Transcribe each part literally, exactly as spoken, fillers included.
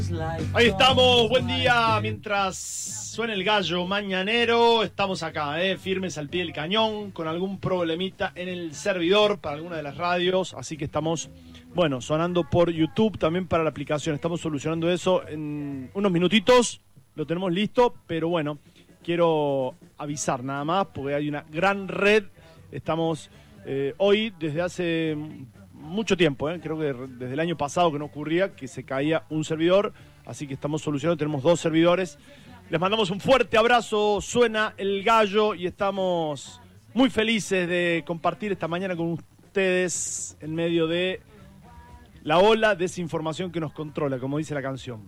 Ahí estamos, buen día. Mientras suena el gallo mañanero, estamos acá, eh, firmes al pie del cañón, con algún problemita en el servidor para alguna de las radios, así que estamos, bueno, sonando por YouTube, también para la aplicación. Estamos solucionando eso en unos minutitos, lo tenemos listo, pero bueno, quiero avisar nada más, porque hay una gran red. Estamos eh, hoy, desde hace mucho tiempo, eh, creo que desde el año pasado que no ocurría, que se caía un servidor, así que estamos solucionando, tenemos dos servidores. Les mandamos un fuerte abrazo, suena el gallo y estamos muy felices de compartir esta mañana con ustedes en medio de la ola de desinformación que nos controla, como dice la canción.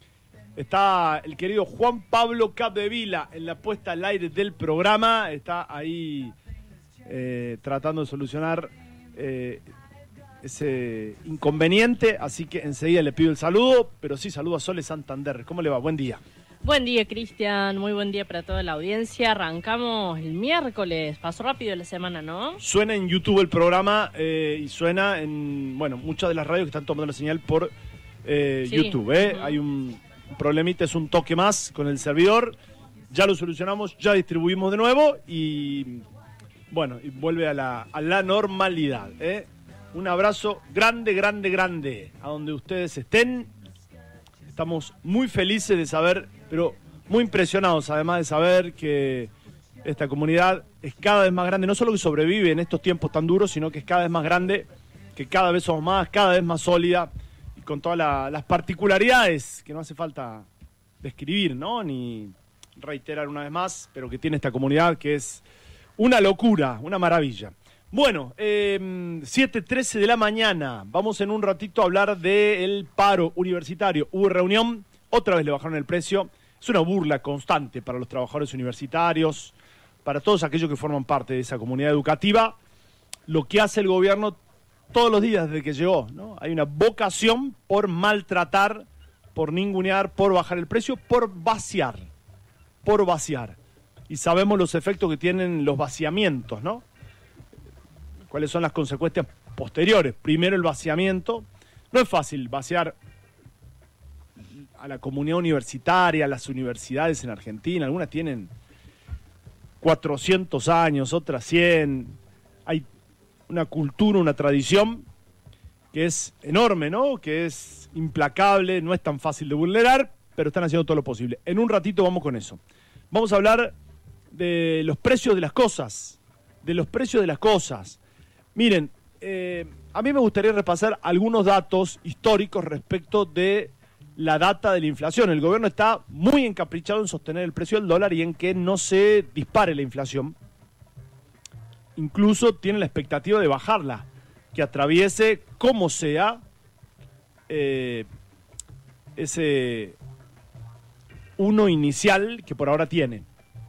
Está el querido Juan Pablo Capdevila en la puesta al aire del programa, está ahí eh, tratando de solucionar eh, ese inconveniente, así que enseguida le pido el saludo, pero sí saludo a Sole Santander. ¿Cómo le va? Buen día. Buen día, Cristian, muy buen día para toda la audiencia. Arrancamos el miércoles, pasó rápido la semana, ¿no? Suena en YouTube el programa eh, y suena en, bueno, muchas de las radios que están tomando la señal por eh, sí. YouTube. ¿eh? Uh-huh. Hay un problemita, es un toque más con el servidor, ya lo solucionamos, ya distribuimos de nuevo y, bueno, y vuelve a la, a la normalidad, ¿eh? Un abrazo grande, grande, grande a donde ustedes estén. Estamos muy felices de saber, pero muy impresionados además de saber que esta comunidad es cada vez más grande. No solo que sobrevive en estos tiempos tan duros, sino que es cada vez más grande, que cada vez somos más, cada vez más sólida y con todas la, las particularidades que no hace falta describir, ¿no? Ni reiterar una vez más, pero que tiene esta comunidad que es una locura, una maravilla. Bueno, eh, siete trece de la mañana, vamos en un ratito a hablar del paro universitario. Hubo reunión, otra vez le bajaron el precio, es una burla constante para los trabajadores universitarios, para todos aquellos que forman parte de esa comunidad educativa. Lo que hace el gobierno todos los días desde que llegó, ¿no? Hay una vocación por maltratar, por ningunear, por bajar el precio, por vaciar, por vaciar. Y sabemos los efectos que tienen los vaciamientos, ¿no? ¿Cuáles son las consecuencias posteriores? Primero el vaciamiento. No es fácil vaciar a la comunidad universitaria, a las universidades en Argentina. Algunas tienen cuatrocientos años, otras cien. Hay una cultura, una tradición que es enorme, ¿no? Que es implacable, no es tan fácil de vulnerar, pero están haciendo todo lo posible. En un ratito vamos con eso. Vamos a hablar de los precios de las cosas, de los precios de las cosas. Miren, eh, a mí me gustaría repasar algunos datos históricos respecto de la data de la inflación. El gobierno está muy encaprichado en sostener el precio del dólar y en que no se dispare la inflación. Incluso tiene la expectativa de bajarla, que atraviese como sea eh, ese uno inicial que por ahora tiene.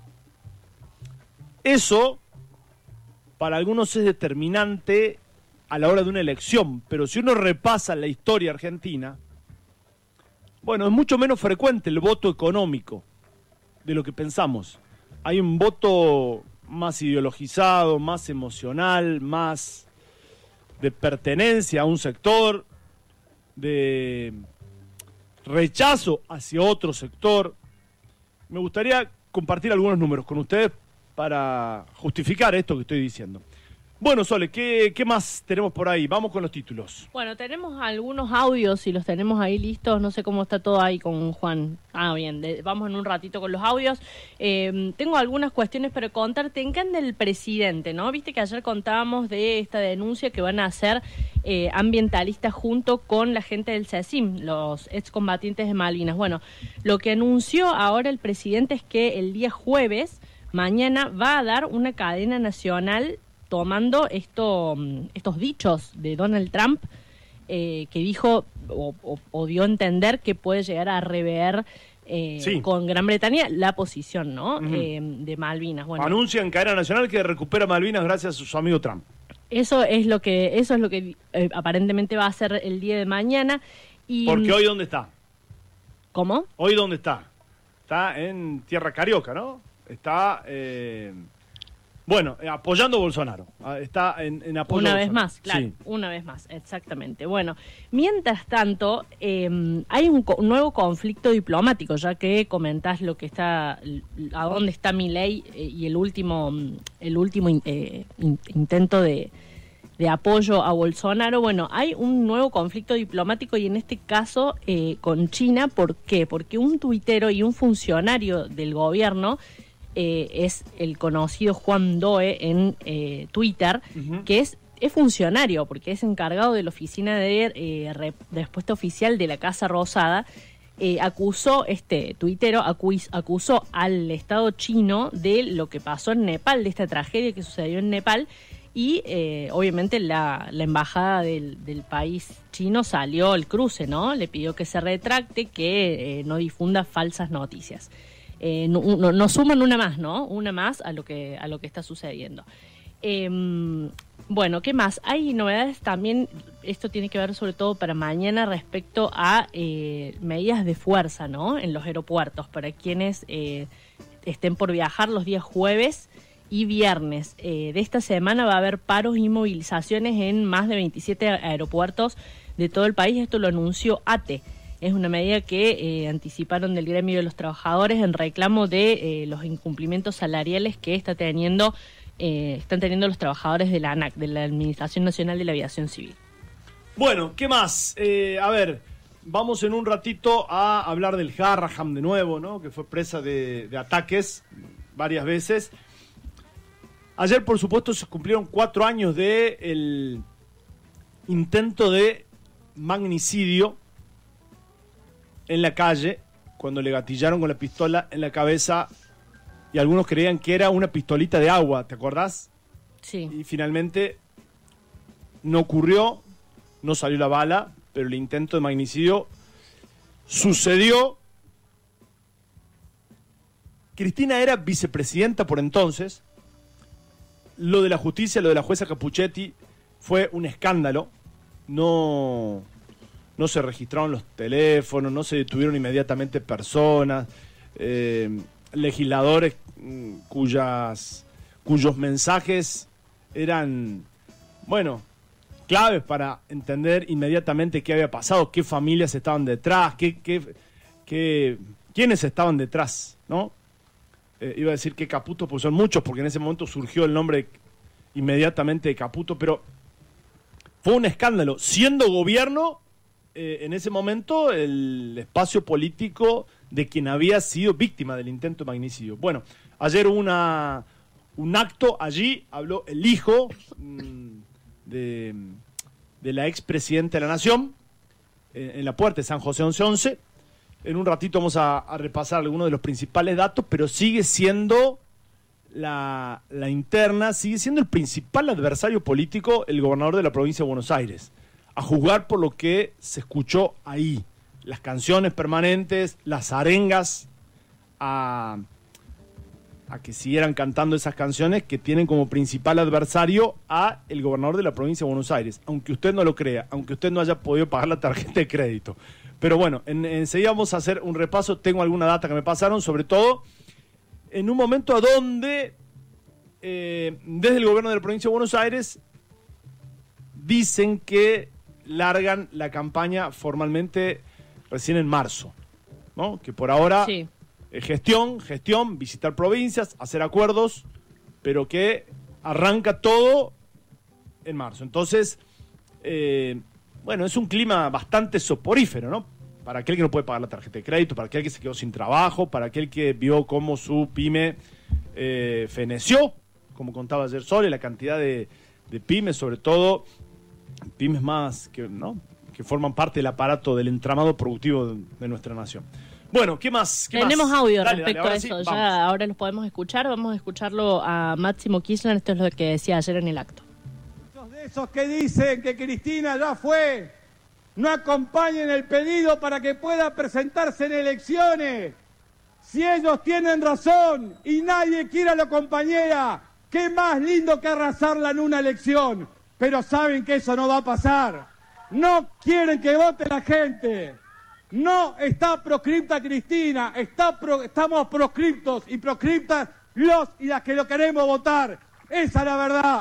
Eso para algunos es determinante a la hora de una elección, pero si uno repasa la historia argentina, bueno, es mucho menos frecuente el voto económico de lo que pensamos. Hay un voto más ideologizado, más emocional, más de pertenencia a un sector, de rechazo hacia otro sector. Me gustaría compartir algunos números con ustedes para justificar esto que estoy diciendo. Bueno, Sole, ¿qué, qué más tenemos por ahí? Vamos con los títulos. Bueno, tenemos algunos audios, si los tenemos ahí listos, no sé cómo está todo ahí con Juan. Ah, bien, de, vamos en un ratito con los audios. Eh, tengo algunas cuestiones para contarte. En qué anda el presidente, ¿no? Viste que ayer contábamos de esta denuncia que van a hacer eh, ambientalistas junto con la gente del CECIM, los excombatientes de Malvinas. Bueno, lo que anunció ahora el presidente es que el día jueves, mañana, va a dar una cadena nacional tomando esto, estos dichos de Donald Trump, eh, que dijo o, o, o dio a entender que puede llegar a rever eh, sí. con Gran Bretaña la posición, ¿no? Uh-huh. eh, de Malvinas. Bueno, anuncia en cadena nacional que recupera Malvinas gracias a su amigo Trump. Eso es lo que eso es lo que eh, aparentemente va a ser el día de mañana. Y porque hoy ¿dónde está? ¿Cómo? Hoy ¿dónde está? Está en tierra carioca, ¿no? Está eh, Bueno, eh, apoyando a Bolsonaro. Ah, está en, en apoyo Una a vez Bolsonaro. más, claro, Sí. una vez más, exactamente. Bueno, mientras tanto, eh, hay un, co- un nuevo conflicto diplomático, ya que comentás lo que está, a dónde está Milei eh, y el último, el último in- eh, in- intento de, de apoyo a Bolsonaro. Bueno, hay un nuevo conflicto diplomático y en este caso eh, con China. ¿Por qué? Porque un tuitero y un funcionario del gobierno Eh, es el conocido Juan Doe en eh, Twitter, Uh-huh. que es, es funcionario, porque es encargado de la oficina de, eh, re- de respuesta oficial de la Casa Rosada. Eh, acusó, este tuitero acuis- acusó al Estado chino de lo que pasó en Nepal, de esta tragedia que sucedió en Nepal, y eh, obviamente la, la embajada del, del país chino salió al cruce, ¿no? Le pidió que se retracte, que eh, no difunda falsas noticias. Eh, no, no, nos suman una más, ¿no? Una más a lo que a lo que está sucediendo. Eh, bueno, ¿qué más? Hay novedades también, esto tiene que ver sobre todo para mañana respecto a eh, medidas de fuerza, ¿no? En los aeropuertos, para quienes eh, estén por viajar los días jueves y viernes. Eh, de esta semana va a haber paros y movilizaciones en más de veintisiete aeropuertos de todo el país. Esto lo anunció A T E. Es una medida que eh, anticiparon del gremio de los trabajadores en reclamo de eh, los incumplimientos salariales que está teniendo, eh, están teniendo los trabajadores de la ANAC, de la Administración Nacional de la Aviación Civil. Bueno, ¿qué más? Eh, a ver, vamos en un ratito a hablar del Garrahan de nuevo, ¿no? Que fue presa de, de ataques varias veces. Ayer, por supuesto, se cumplieron cuatro años de el intento de magnicidio en la calle, cuando le gatillaron con la pistola en la cabeza y algunos creían que era una pistolita de agua, ¿te acordás? Sí. Y finalmente no ocurrió, no salió la bala, pero el intento de magnicidio sucedió. Cristina era vicepresidenta por entonces. Lo de la justicia, lo de la jueza Capuchetti fue un escándalo. No... No se registraron los teléfonos, no se detuvieron inmediatamente personas, eh, legisladores mm, cuyas, cuyos mensajes eran, bueno, claves para entender inmediatamente qué había pasado, qué familias estaban detrás, qué, qué, qué, quiénes estaban detrás, ¿no? Eh, iba a decir que Caputo, pues son muchos, porque en ese momento surgió el nombre inmediatamente de Caputo, pero fue un escándalo. Siendo gobierno... Eh, en ese momento el espacio político de quien había sido víctima del intento de magnicidio. Bueno, ayer hubo una, un acto allí, habló el hijo mmm, de, de la expresidenta de la Nación, eh, en la puerta de San José once once. En un ratito vamos a, a repasar algunos de los principales datos, pero sigue siendo la, la interna, sigue siendo el principal adversario político el gobernador de la provincia de Buenos Aires. A juzgar por lo que se escuchó ahí, las canciones permanentes, las arengas, a, a que siguieran cantando esas canciones que tienen como principal adversario a el gobernador de la provincia de Buenos Aires, aunque usted no lo crea, aunque usted no haya podido pagar la tarjeta de crédito. Pero bueno, en, enseguida vamos a hacer un repaso, tengo alguna data que me pasaron, sobre todo en un momento a donde eh, desde el gobierno de la provincia de Buenos Aires dicen que largan la campaña formalmente recién en marzo, ¿no? Que por ahora Sí. eh, gestión, gestión, visitar provincias, hacer acuerdos, pero que arranca todo en marzo. Entonces, eh, bueno, es un clima bastante soporífero, ¿no? Para aquel que no puede pagar la tarjeta de crédito, para aquel que se quedó sin trabajo, para aquel que vio cómo su pyme eh, feneció, como contaba ayer Sole, la cantidad de, de pymes, sobre todo pymes más que, ¿no? que forman parte del aparato del entramado productivo de, de nuestra nación. Bueno, ¿qué más? ¿Qué Tenemos más? audio Dale, respecto dale, a sí, eso, vamos. ya ahora los podemos escuchar, vamos a escucharlo a Máximo Kirchner, esto es lo que decía ayer en el acto. Muchos de esos que dicen que Cristina ya fue, no acompañen el pedido para que pueda presentarse en elecciones. Si ellos tienen razón y nadie quiere a la compañera, qué más lindo que arrasarla en una elección. Pero saben que eso no va a pasar. No quieren que vote la gente. No está proscripta Cristina, está pro, estamos proscriptos y proscriptas los y las que lo queremos votar. Esa es la verdad.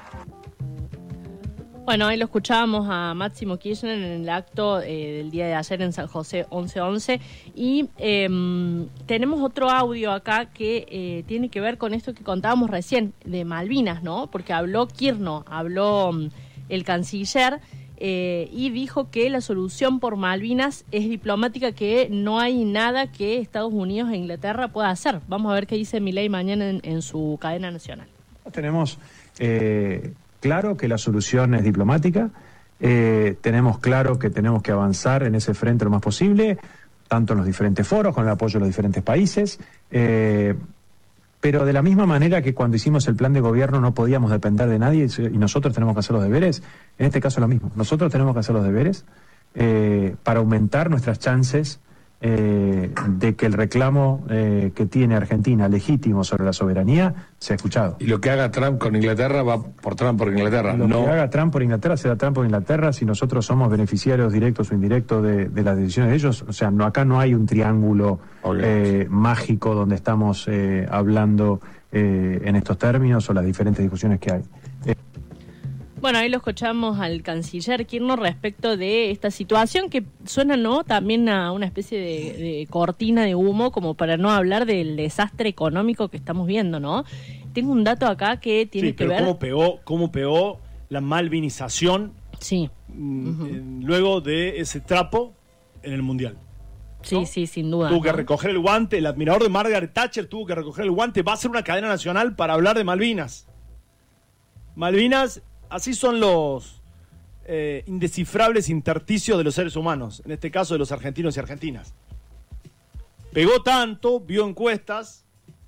Bueno, ahí lo escuchábamos a Máximo Kirchner en el acto eh, del día de ayer en San José once once y eh, tenemos otro audio acá que eh, tiene que ver con esto que contábamos recién de Malvinas, ¿no? Porque habló Kirchner, habló um, el canciller eh, y dijo que la solución por Malvinas es diplomática, que no hay nada que Estados Unidos e Inglaterra pueda hacer. Vamos a ver qué dice Milei mañana en, en su cadena nacional. Tenemos eh, claro que la solución es diplomática, eh, tenemos claro que tenemos que avanzar en ese frente lo más posible, tanto en los diferentes foros, con el apoyo de los diferentes países, eh, pero de la misma manera que cuando hicimos el plan de gobierno no podíamos depender de nadie y nosotros tenemos que hacer los deberes, en este caso es lo mismo, nosotros tenemos que hacer los deberes eh, para aumentar nuestras chances Eh, de que el reclamo eh, que tiene Argentina legítimo sobre la soberanía sea escuchado. Y lo que haga Trump con Inglaterra va por Trump por Inglaterra. Lo no... que haga Trump por Inglaterra será Trump por Inglaterra si nosotros somos beneficiarios directos o indirectos de, de las decisiones de ellos. O sea, no, acá no hay un triángulo eh, mágico donde estamos eh, hablando eh, en estos términos o las diferentes discusiones que hay. Eh, Bueno, ahí lo escuchamos al canciller Kirchner respecto de esta situación que suena, ¿no?, también a una especie de, de cortina de humo, como para no hablar del desastre económico que estamos viendo, ¿no? Tengo un dato acá que tiene sí, que pero ver... ¿cómo pegó, cómo pegó la malvinización sí. mm, Uh-huh. en, luego de ese trapo en el Mundial? Sí, ¿no? sí, sin duda. Tuvo que ¿no? recoger el guante, el admirador de Margaret Thatcher tuvo que recoger el guante, va a ser una cadena nacional para hablar de Malvinas. Malvinas... Así son los eh, indescifrables intersticios de los seres humanos, en este caso de los argentinos y argentinas. Pegó tanto, vio encuestas,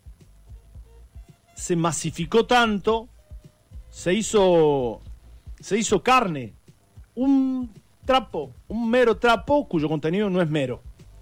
se masificó tanto, se hizo, se hizo carne. Un trapo, un mero trapo cuyo contenido no es mero.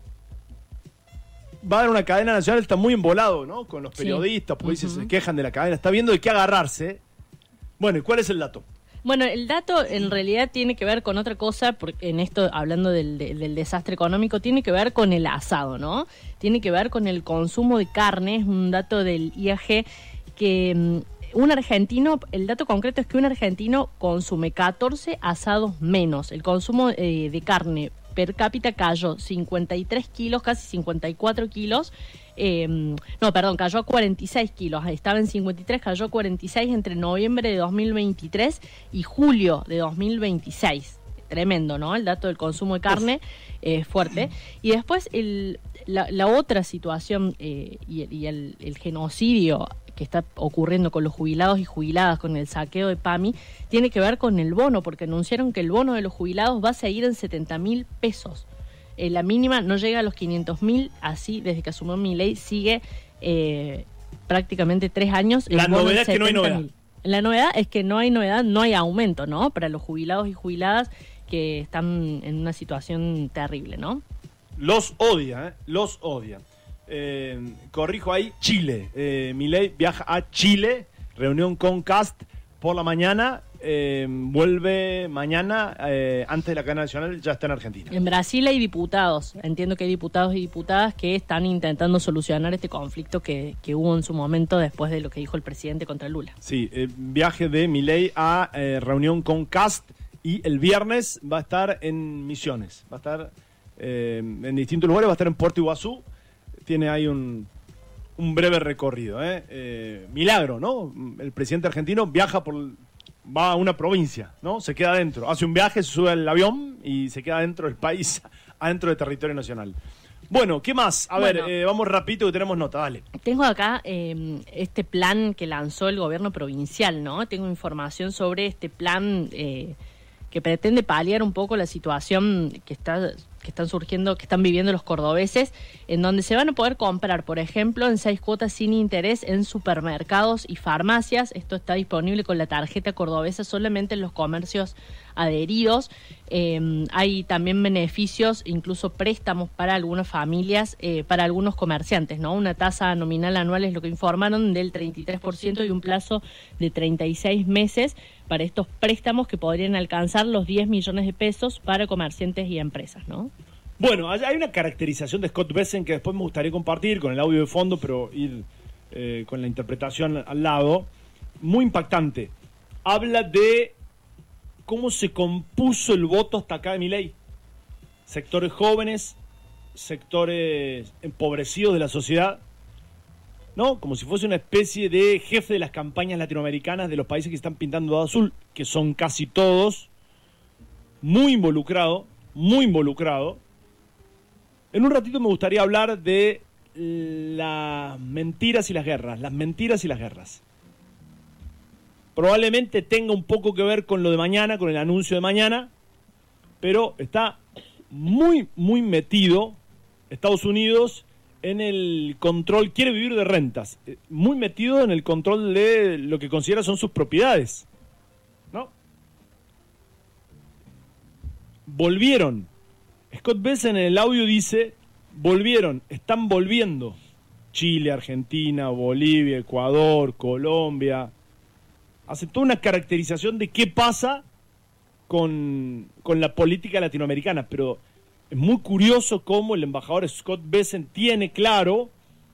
Va a haber una cadena nacional, está muy embolado, ¿no? Con los periodistas, porque uh-huh. se quejan de la cadena, está viendo de qué agarrarse. Bueno, ¿y cuál es el dato? Bueno, el dato en realidad tiene que ver con otra cosa, porque en esto, hablando del, de, del desastre económico, tiene que ver con el asado, ¿no? Tiene que ver con el consumo de carne, es un dato del I A G que um, un argentino, el dato concreto es que un argentino consume catorce asados menos. El consumo eh, de carne per cápita cayó cincuenta y tres kilos, casi cincuenta y cuatro kilos. Eh, no, perdón, cayó a cuarenta y seis kilos. Estaba en cincuenta y tres, cayó a cuarenta y seis entre noviembre de dos mil veintitrés y julio de dos mil veintiséis. Tremendo, ¿no? El dato del consumo de carne es eh, fuerte. Y después el, la, la otra situación eh, y, y el, el genocidio que está ocurriendo con los jubilados y jubiladas, con el saqueo de PAMI, tiene que ver con el bono, porque anunciaron que el bono de los jubilados va a seguir en setenta mil pesos. Eh, la mínima no llega a los quinientos mil, así desde que asumió Milei sigue eh, prácticamente tres años. La novedad es que no hay novedad. La novedad es que no hay novedad, no hay aumento, ¿no? Para los jubilados y jubiladas que están en una situación terrible, ¿no? Los odia, ¿eh? Los odia. Eh, corrijo ahí, Chile. Eh, Milei viaja a Chile, reunión con Cast por la mañana. Eh, vuelve mañana, eh, antes de la cadena nacional, ya está en Argentina. En Brasil hay diputados, entiendo que hay diputados y diputadas que están intentando solucionar este conflicto que, que hubo en su momento después de lo que dijo el presidente contra Lula. Sí, eh, viaje de Milei a eh, reunión con Cast y el viernes va a estar en Misiones, va a estar eh, en distintos lugares, va a estar en Puerto Iguazú, tiene ahí un, un breve recorrido. ¿eh? Eh, milagro, ¿no? El presidente argentino viaja por... va a una provincia, ¿no? Se queda adentro, hace un viaje, se sube al avión y se queda dentro del país, adentro del territorio nacional. Bueno, ¿qué más? A bueno, ver, eh, vamos rapidito que tenemos nota, dale. Tengo acá eh, este plan que lanzó el gobierno provincial, ¿no? Tengo información sobre este plan eh, que pretende paliar un poco la situación que está... que están surgiendo, que están viviendo los cordobeses, en donde se van a poder comprar, por ejemplo, en seis cuotas sin interés en supermercados y farmacias. Esto está disponible con la tarjeta cordobesa solamente en los comercios adheridos. Eh, hay también beneficios, incluso préstamos para algunas familias, eh, para algunos comerciantes, ¿no? Una tasa nominal anual es lo que informaron del treinta y tres por ciento y un plazo de treinta y seis meses para estos préstamos que podrían alcanzar los diez millones de pesos para comerciantes y empresas, ¿no? Bueno, hay una caracterización de Scott Bessent que después me gustaría compartir con el audio de fondo, pero ir eh, con la interpretación al lado. muy impactante. Habla de cómo se compuso el voto hasta acá de Milei. Sectores jóvenes, sectores empobrecidos de la sociedad, ¿no? Como si fuese una especie de jefe de las campañas latinoamericanas de los países que están pintando de azul, que son casi todos, muy involucrado, muy involucrado. En un ratito me gustaría hablar de las mentiras y las guerras, las mentiras y las guerras. Probablemente tenga un poco que ver con lo de mañana, con el anuncio de mañana, pero está muy, muy metido Estados Unidos en el control, quiere vivir de rentas, muy metido en el control de lo que considera son sus propiedades, ¿no? Volvieron. Scott Bessent en el audio dice, volvieron, están volviendo. Chile, Argentina, Bolivia, Ecuador, Colombia. Hace toda una caracterización de qué pasa con, con la política latinoamericana, pero es muy curioso cómo el embajador Scott Bessent tiene claro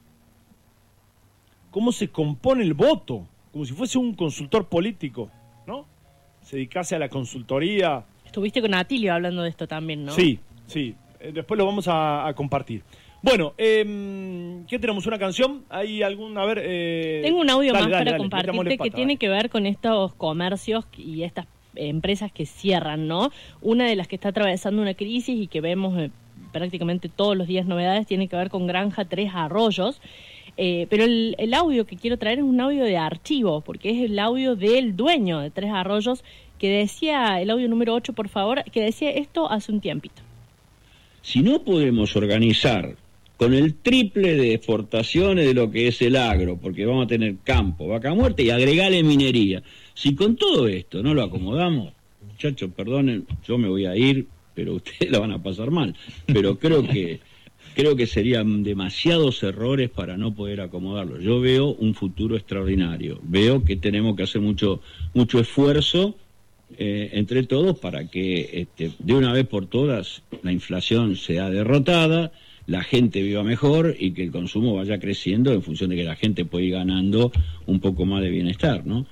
cómo se compone el voto, como si fuese un consultor político, ¿no? Se dedicase a la consultoría. Estuviste con Atilio hablando de esto también, ¿no? Sí, sí. Eh, después lo vamos a, a compartir. Bueno, eh, ¿qué tenemos? ¿Una canción? ¿Hay algún? A ver. Eh... Tengo un audio dale, más dale, para dale, compartirte que pata, tiene dale. que ver con estos comercios y estas empresas que cierran, ¿no? Una de las que está atravesando una crisis y que vemos eh, prácticamente todos los días novedades tiene que ver con Granja Tres Arroyos. Eh, pero el, el audio que quiero traer es un audio de archivo, porque es el audio del dueño de Tres Arroyos, que decía, el audio número ocho, por favor, que decía esto hace un tiempito. Si no podemos organizar con el triple de exportaciones de lo que es el agro, porque vamos a tener campo, vaca muerta y agregarle minería, si con todo esto no lo acomodamos, muchachos, perdonen, yo me voy a ir, pero ustedes la van a pasar mal, pero creo que creo que serían demasiados errores para no poder acomodarlo. Yo veo un futuro extraordinario, veo que tenemos que hacer mucho mucho esfuerzo eh, entre todos para que este, de una vez por todas la inflación sea derrotada, la gente viva mejor y que el consumo vaya creciendo en función de que la gente pueda ir ganando un poco más de bienestar, ¿no?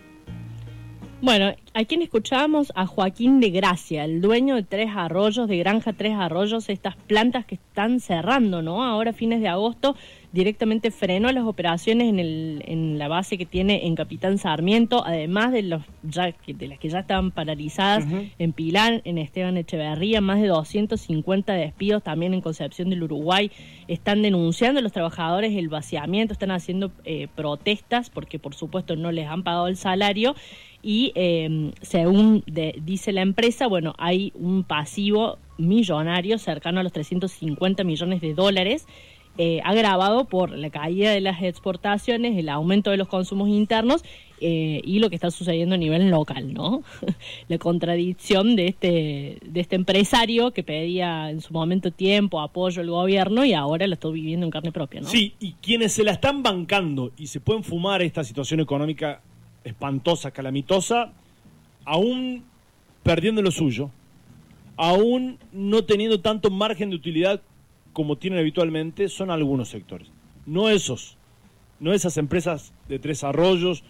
Bueno, a quien escuchábamos, a Joaquín de Gracia, el dueño de Tres Arroyos, de Granja Tres Arroyos, estas plantas que están cerrando, ¿no? Ahora, fines de agosto, directamente frenó las operaciones en, el, en la base que tiene en Capitán Sarmiento, además de, los ya, de las que ya estaban paralizadas uh-huh. en Pilar, en Esteban Echeverría, más de doscientos cincuenta despidos también en Concepción del Uruguay. Están denunciando a los trabajadores el vaciamiento, están haciendo eh, protestas porque, por supuesto, no les han pagado el salario. Y eh, según de, dice la empresa, bueno, hay un pasivo millonario cercano a los trescientos cincuenta millones de dólares, eh, agravado por la caída de las exportaciones, el aumento de los consumos internos eh, y lo que está sucediendo a nivel local, ¿no? La contradicción de este de este empresario que pedía en su momento tiempo, apoyo al gobierno y ahora lo está viviendo en carne propia, ¿no? Sí, y quienes se la están bancando y se pueden fumar esta situación económica espantosa, calamitosa, aún perdiendo lo suyo, aún no teniendo tanto margen de utilidad como tienen habitualmente, son algunos sectores. No esos, no esas empresas de Tres Arroyos.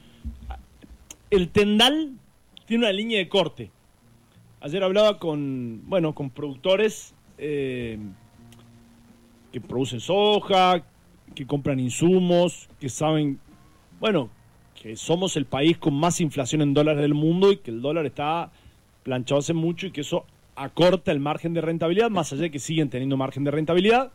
El Tendal tiene una línea de corte. Ayer hablaba con, bueno, con productores eh, que producen soja, que compran insumos, que saben, bueno, que somos el país con más inflación en dólares del mundo y que el dólar está planchado hace mucho y que eso acorta el margen de rentabilidad, más allá de que siguen teniendo margen de rentabilidad,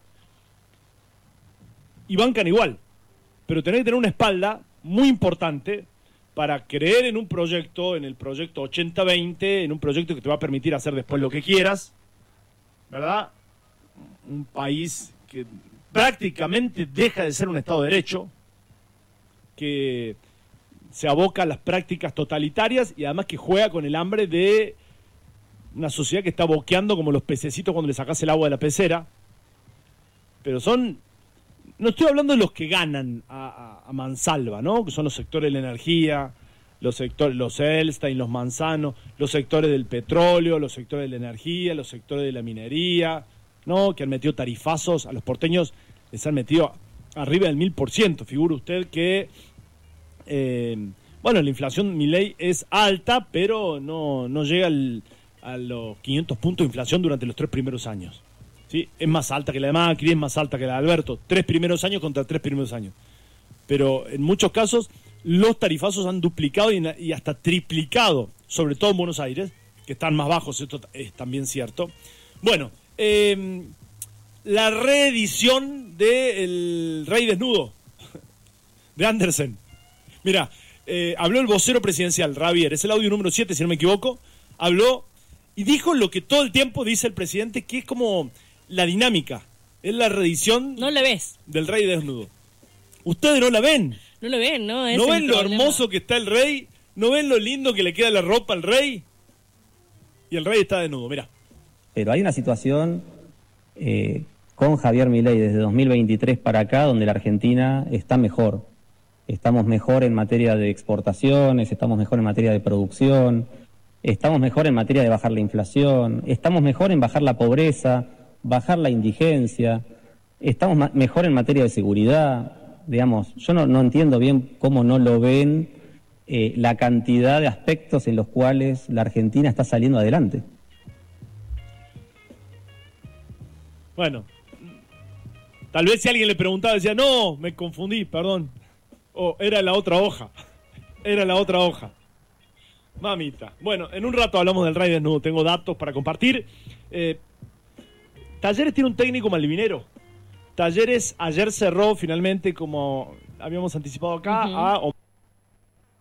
y bancan igual. Pero tenés que tener una espalda muy importante para creer en un proyecto, en el proyecto ochenta veinte, en un proyecto que te va a permitir hacer después lo que quieras, ¿verdad? Un país que prácticamente deja de ser un Estado de Derecho, que se aboca a las prácticas totalitarias y además que juega con el hambre de una sociedad que está boqueando como los pececitos cuando le sacás el agua de la pecera. Pero son, no estoy hablando de los que ganan a, a, a mansalva, ¿no? Que son los sectores de la energía, los sectores, los Elstein, los Manzano, los sectores del petróleo, los sectores de la energía, los sectores de la minería, ¿no? Que han metido tarifazos, a los porteños les han metido arriba del mil por ciento. Figure usted que Eh, Bueno, la inflación, Milei, es alta, pero no, no llega al, a los quinientos puntos de inflación durante los tres primeros años. ¿Sí? Es más alta que la de Macri, es más alta que la de Alberto. Tres primeros años contra tres primeros años. Pero en muchos casos los tarifazos han duplicado y, y hasta triplicado, sobre todo en Buenos Aires, que están más bajos, esto es también cierto. Bueno, eh, la reedición de El Rey Desnudo, de Andersen. Mira, eh, habló el vocero presidencial, Javier, es el audio número siete, si no me equivoco, habló y dijo lo que todo el tiempo dice el presidente, que es como la dinámica, es la reedición no le ves. del Rey Desnudo. Ustedes no la ven. No lo ven, ¿no? Es ¿No ven el lo problema. hermoso que está el rey? ¿No ven lo lindo que le queda la ropa al rey? Y el rey está desnudo, mira. Pero hay una situación eh, con Javier Milei desde dos mil veintitrés para acá donde la Argentina está mejor. Estamos mejor en materia de exportaciones, estamos mejor en materia de producción, estamos mejor en materia de bajar la inflación, estamos mejor en bajar la pobreza, bajar la indigencia, estamos ma- mejor en materia de seguridad. Digamos, yo no, no entiendo bien cómo no lo ven eh, la cantidad de aspectos en los cuales la Argentina está saliendo adelante. Bueno, tal vez si alguien le preguntaba, decía, no, me confundí, perdón. O era la otra hoja. Era la otra hoja. Mamita. Bueno, en un rato hablamos del Rey Desnudo. Tengo datos para compartir. Eh, Talleres tiene un técnico malvinero. Talleres ayer cerró finalmente, como habíamos anticipado acá, uh-huh. a